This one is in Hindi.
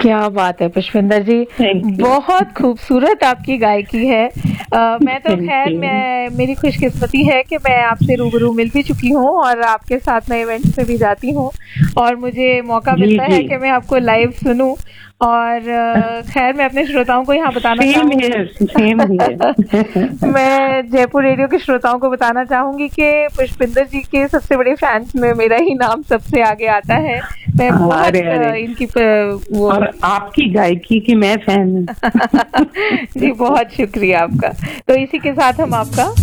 क्या बात है पुष्पिंदर जी, बहुत खूबसूरत आपकी गायकी है। मैं तो खैर मेरी खुशकिस्मती है कि मैं आपसे रूबरू मिल भी चुकी हूँ और आपके साथ मैं इवेंट्स पे भी जाती हूँ और मुझे मौका मिलता है कि मैं आपको लाइव सुनूं। और खैर मैं अपने श्रोताओं को यहाँ बताना चाहूँगी मैं जयपुर रेडियो के श्रोताओं को बताना चाहूंगी कि पुष्पिंदर जी के सबसे बड़े फैंस में मेरा ही नाम सबसे आगे आता है। मैं बहुत इनकी वो और आपकी गायकी की मैं फैन जी बहुत शुक्रिया आपका। तो इसी के साथ हम आपका